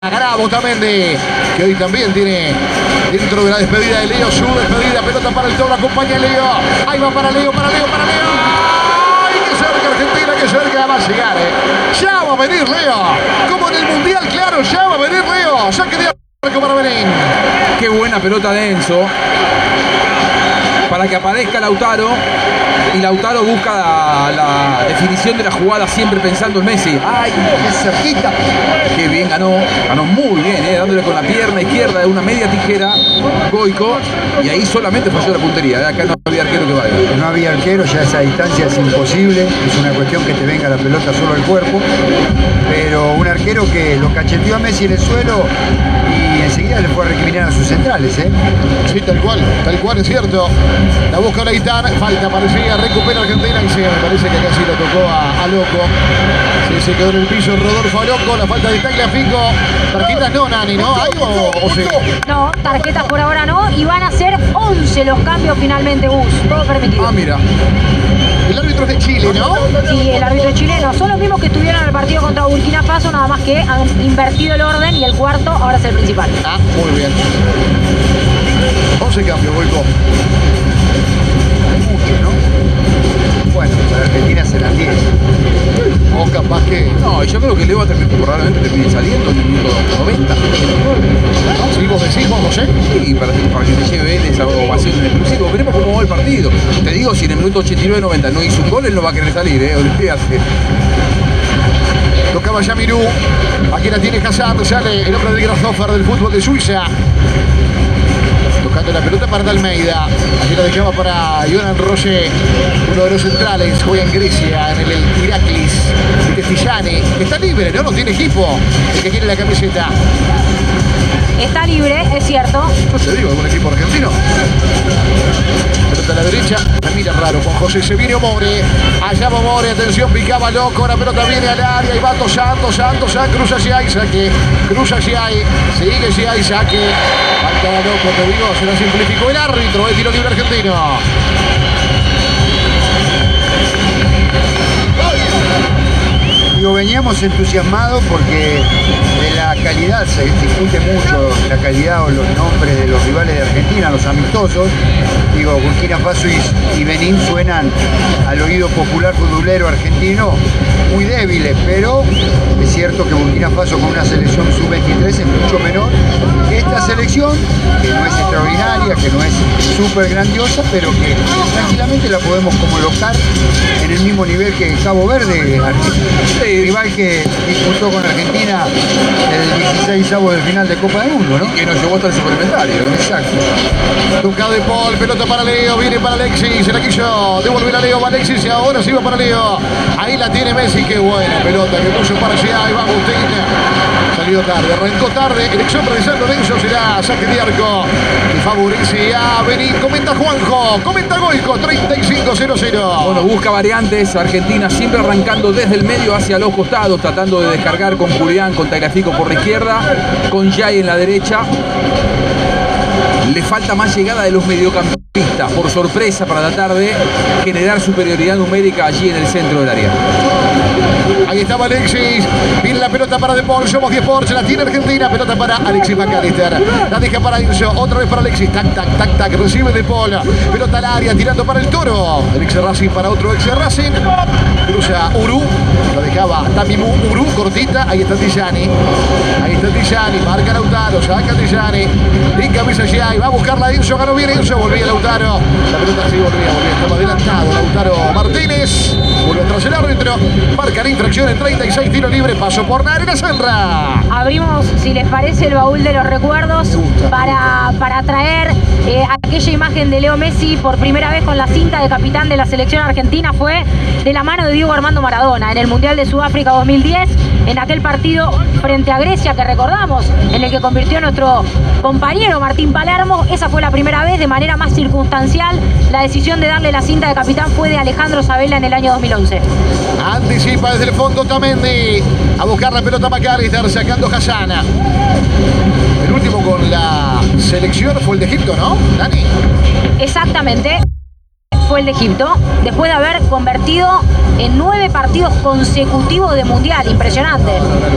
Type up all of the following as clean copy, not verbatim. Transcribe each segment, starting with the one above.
Ganamos también que hoy también tiene dentro de la despedida de Leo su despedida, pelota para el toro, acompaña a Leo, ahí va para Leo, ¡ay, qué cerca Argentina, qué cerca va a llegar, ya va a venir Leo, como en el Mundial, claro, ya va a venir Leo, saque de arco para Belén. Qué buena pelota de Enzo, para que aparezca Lautaro, y Lautaro busca la definición de la jugada siempre pensando en Messi. ¡Ay, qué cerquita! Qué bien ganó muy bien, dándole con la pierna izquierda de una media tijera, Goico, y ahí solamente falló la puntería, acá no había arquero que valga. No había arquero, ya esa distancia es imposible, es una cuestión que te venga la pelota solo al cuerpo, pero un arquero que lo cacheteó a Messi en el suelo y enseguida le fue a recriminar a sus centrales, Sí, tal cual, es cierto. La busca Leitán, falta parecía, recupera Argentina y sí, me parece que casi lo tocó a Loco. Sí, se quedó en el piso Rodolfo Loco, la falta de Tagliafico. Tarjetas no, Nani, ¿no? ¿Hay o sí? No, tarjetas por ahora no, y van a ser 11 los cambios finalmente, Gus, todo permitido. Ah, mira. El árbitro es de Chile, ¿no? Sí, el árbitro chileno. Son los mismos que estuvieron en el partido contra Burkina Faso, nada más que han invertido el orden y el cuarto ahora es el principal. Ah, muy bien. 11 cambios, Goico. mucho, ¿no? Bueno, para Argentina serán 10. O capaz que... No, yo creo que Leo probablemente termine saliendo en el minuto 90. ¿Sí vos decís, Juan José? Sí, para que se lleve él esa ovación en exclusivo. Veremos cómo va el partido. Te digo, si en el minuto 89-90 no hizo un gol, él no va a querer salir, olvídate. Tocaba ya Mirú. Aquí la tiene Hazard. Sale el hombre del Grasshopper del fútbol de Suiza. Tocando la pelota para Almeida. Aquí la dejaba para Jonan Roche, uno de los centrales. Juega en Grecia, en el Iraklis. Tijani, que está libre, ¿no? No tiene equipo. El que quiere la camiseta. Está libre, es cierto. No te digo, algún equipo argentino. Pelota a la derecha, la mira raro con José, se viene Omore, allá va Omore, atención, picaba Loco, la pelota viene al área y va Santos, cruza hacia ahí, saque, cruza hacia ahí, sigue hacia ahí, saque, falta Loco, te digo, se la simplificó el árbitro, el tiro libre argentino. Digo, veníamos entusiasmados porque de la calidad, se discute mucho la calidad o los nombres de los rivales de Argentina, los amistosos. Digo, Burkina Faso y Benín suenan al oído popular futbolero argentino muy débiles, pero es cierto que Burkina Faso con una selección sub-23 es mucho menor que esta selección, que no es extraordinaria, que no es súper grandiosa, pero que tranquilamente la podemos colocar en el mismo nivel que Cabo Verde, rival que disputó con Argentina el 16avo del final de Copa del Mundo, ¿no? Y que nos llevó hasta el suplementario. Exacto. Tocado de Paul, pelota para Leo, viene para Alexis, se la quiso devolver a Leo, va Alexis y ahora sí va para Leo. Ahí la tiene Messi, qué buena pelota que puso para allá, ahí va Agustín. Salió tarde, arrancó tarde, elección regresando de eso será saque de arco. Y favorece a Benín, comenta Juanjo, comenta Goico, 35-0-0. Bueno, busca variantes, Argentina siempre arrancando desde el medio hacia los costados, tratando de descargar con Julián, con Tagliafico por la izquierda, con Jay en la derecha. Le falta más llegada de los mediocampistas, por sorpresa, para tratar de generar superioridad numérica allí en el centro del área. Ahí estaba Alexis, viene la pelota para De Paul, somos 10 por, se la tiene Argentina, pelota para Alexis McAllister, la deja para Irso, otra vez para Alexis, tac, recibe De Paul, pelota al área, tirando para el Toro, el ex Racing para otro ex Racing, cruza Uru, la dejaba Tamimu Uru, cortita, ahí está Tijani, marca Lautaro, saca Tijani, en cabeza ya, y va a buscarla Irso, ganó bien Irso, volvía Lautaro, la pelota sí volvía, estaba adelantado Lautaro Martínez, vuelve atrás el árbitro, marca la infracción en 36, tiro libre, paso por Narena Senra. Abrimos, si les parece, el baúl de los recuerdos para traer aquella imagen de Leo Messi por primera vez con la cinta de capitán de la selección argentina. Fue de la mano de Diego Armando Maradona en el Mundial de Sudáfrica 2010, en aquel partido frente a Grecia que recordamos, en el que convirtió nuestro compañero Martín Palermo. Esa fue la primera vez, de manera más circunstancial. La decisión de darle la cinta de capitán fue de Alejandro Sabella en el año 2011. Anticipa desde el fondo Tamendi, a buscar la pelota McAllister, sacando Hassan. El último con la selección fue el de Egipto, ¿no, Dani? Exactamente. fue el de Egipto, después de haber convertido en 9 partidos consecutivos de Mundial. Impresionante.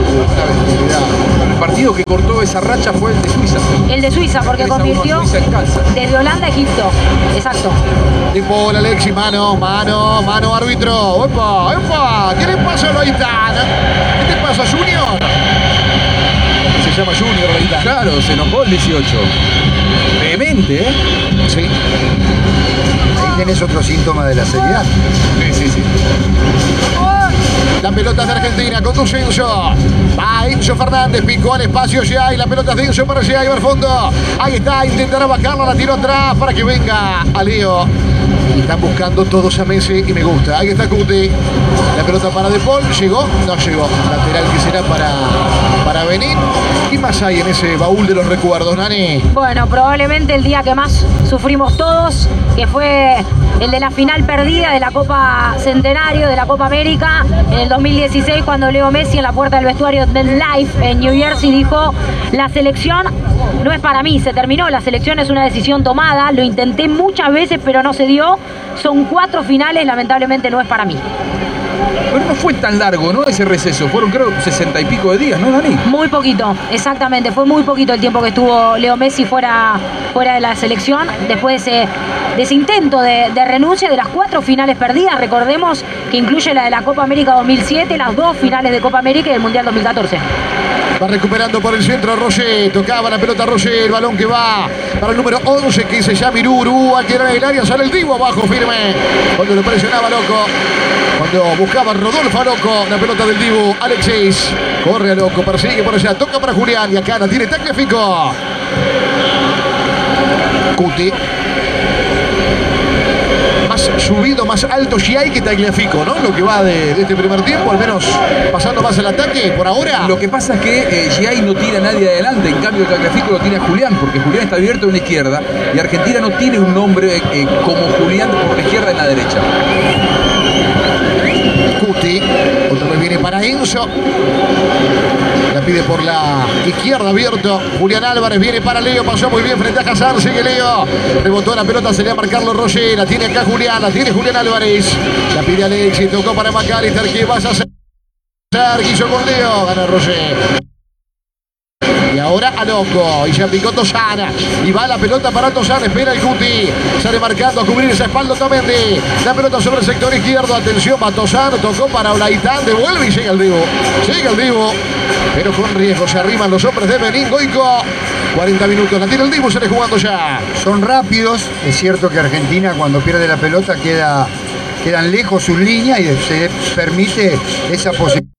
El partido que cortó esa racha fue el de Suiza. El de Suiza, porque 3-1 convirtió Suiza en casa. desde Holanda a Egipto. Exacto. De Paul, Alexis, mano, árbitro. ¡Epa! ¿Qué le pasa a Loitán? ¿Qué te pasa, Junior? Se llama Junior, Loitán. Claro, se enojó el 18. Vehemente, ¿eh? Sí. Ahí tenés otro síntoma de la seriedad. Sí. La pelota es de Argentina, conduce Enzo. Va Enzo Fernández, picó al espacio ya y la pelota es de Enzo para allá y va al fondo. Ahí está, intentará bajarla, la tiró atrás para que venga a Leo. Y están buscando todos a Messi y me gusta. Ahí está Cuti. La pelota para De Paul. ¿Llegó? No llegó. Lateral que será para venir. ¿Qué más hay en ese baúl de los recuerdos, Nani? Bueno, probablemente el día que más sufrimos todos, que fue el de la final perdida de la Copa Centenario, de la Copa América, en el 2016, cuando Leo Messi en la puerta del vestuario del Life en New Jersey dijo: la selección no es para mí, se terminó, la selección es una decisión tomada, lo intenté muchas veces pero no se dio, son 4 finales, lamentablemente no es para mí. Pero no fue tan largo, ¿no? Ese receso. Fueron, creo, 60 y pico de días, ¿no, Dani? Muy poquito, exactamente. Fue muy poquito el tiempo que estuvo Leo Messi fuera de la selección. Después de ese intento de renuncia de las 4 finales perdidas. Recordemos que incluye la de la Copa América 2007, las 2 finales de Copa América y el Mundial 2014. Va recuperando por el centro Roger. Tocaba la pelota Roger. El balón que va para el número 11, que se llama Iruru. Al tirar el área sale el Divo abajo firme. Cuando lo presionaba Loco. Cuando buscaba Rodolfo a Loco. La pelota del Divo. Alexis. Corre a Loco. Persigue por allá. Toca para Julián. Y acá la tiene Tagliafico. Cuti. Más subido, más alto Giai que Tagliafico, ¿no? Lo que va de este primer tiempo, al menos pasando más al ataque por ahora. Lo que pasa es que Giai no tira a nadie adelante, en cambio Tagliafico lo tiene a Julián, porque Julián está abierto en la izquierda y Argentina no tiene un nombre como Julián por la izquierda en la derecha. Cuti, otra vez viene para Enzo. La pide por la izquierda abierto. Julián Álvarez viene para Leo. Pasó muy bien frente a Hazard. Sigue Leo. Rebotó la pelota. Se le va a marcar los Roger. La tiene acá Julián. La tiene Julián Álvarez. La pide Alexis. Tocó para McAllister. ¿Qué vas a hacer? Quiso con Leo. Gana Roger. Y ahora a Loco. Y ya picó Tosana. Y va la pelota para Tosana. Espera el Cuti. Sale marcando a cubrir esa espalda Otamendi. La pelota sobre el sector izquierdo. Atención, va Tosana. Tocó para Olaitán. Devuelve y llega el Divo. Llega el Divo. Pero con riesgo. Se arriman los hombres de Benín Goico. 40 minutos. La tiene el Divo. Se le jugando ya. Son rápidos. Es cierto que Argentina cuando pierde la pelota quedan lejos sus líneas y se permite esa posibilidad